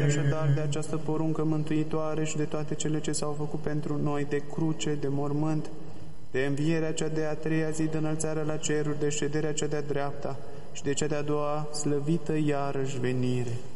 așadar de această poruncă mântuitoare și de toate cele ce s-au făcut pentru noi, de cruce, de mormânt, de învierea cea de-a treia zi, de înălțarea la ceruri, de șederea cea de-a dreapta și de cea de-a doua slăvită iarăși venire.